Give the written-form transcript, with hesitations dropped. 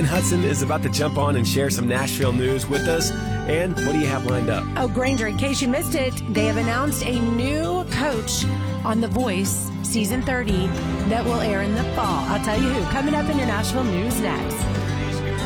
Ryan Hudson is about to jump on and share some Nashville news with us. And what do you have lined up? Oh, Granger, in case you missed it, they have announced a new coach on The Voice, Season 30, that will air in the fall. I'll tell you who. Coming up in your Nashville news next.